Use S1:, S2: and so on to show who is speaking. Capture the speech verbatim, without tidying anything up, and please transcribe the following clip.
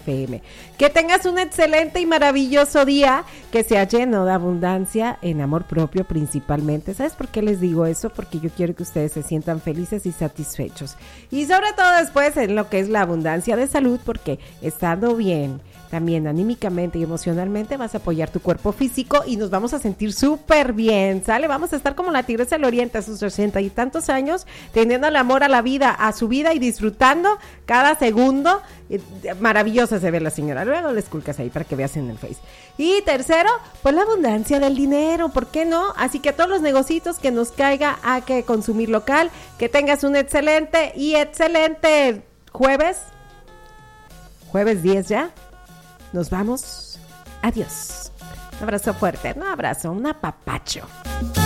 S1: F M. Que tengas un excelente y maravilloso día, que sea lleno de abundancia en amor propio principalmente. ¿Sabes por qué les digo eso? Porque yo quiero que ustedes se sientan felices y satisfechos. Y sobre todo después en lo que es la abundancia de salud, porque estando bien, también anímicamente y emocionalmente vas a apoyar tu cuerpo físico y nos vamos a sentir súper bien, ¿sale? Vamos a estar como la tigresa del oriente a sus ochenta y tantos años, teniendo el amor a la vida, a su vida y disfrutando cada segundo. Maravillosa se ve la señora. Luego les culcas ahí para que veas en el Face. Y tercero, pues la abundancia del dinero, ¿por qué no? Así que a todos los negocios que nos caiga hay que consumir local. Que tengas un excelente y excelente jueves. Jueves diez ya. Nos vamos. Adiós. Un abrazo fuerte. Un abrazo, un apapacho.